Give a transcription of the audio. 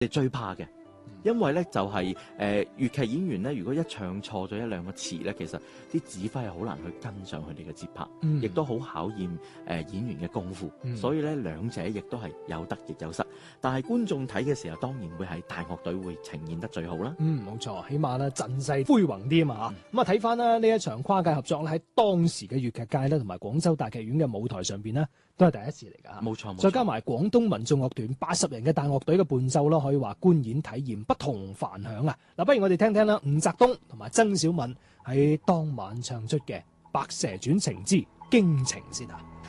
哋最怕嘅。因為咧就係粵劇演員咧，如果一唱錯咗一兩個詞咧，其實啲指揮係好難去跟上佢哋嘅節拍，亦都好考驗演員嘅功夫。所以咧兩者亦都係有得亦有失。但係觀眾睇嘅時候，當然會係大樂隊會呈現得最好啦。 冇錯，起碼咧陣勢恢宏啲啊嘛。咁啊睇翻啦呢一場跨界合作咧，喺當時嘅粵劇界咧同埋廣州大劇院嘅舞台上邊呢，都係第一次嚟㗎。 冇錯， 再加埋廣東民眾樂團80人嘅大樂隊嘅伴奏啦，可以話觀演體驗不同凡響啊！嗱，不如我哋聽聽啦，吳澤東同埋曾小敏喺當晚唱出嘅《白蛇傳情之驚情》先啊！